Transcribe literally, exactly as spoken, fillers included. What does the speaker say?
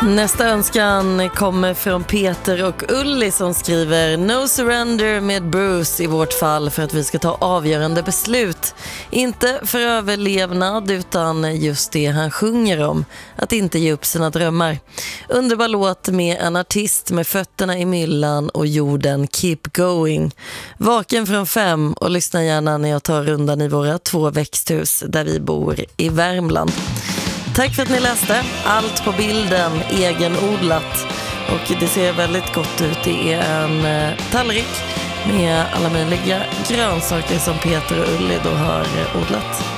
Nästa önskan kommer från Peter och Ulli som skriver No surrender med Bruce i vårt fall för att vi ska ta avgörande beslut. Inte för överlevnad utan just det han sjunger om, att inte ge upp sina drömmar. Underbar låt med en artist med fötterna i myllan och jorden keep going. Vaken från fem och lyssna gärna när jag tar rundan i våra två växthus där vi bor i Värmland. Tack för att ni läste. Allt på bilden, egenodlat. Och det ser väldigt gott ut. Det är en eh, tallrik med alla möjliga grönsaker som Peter och Ulli då har odlat.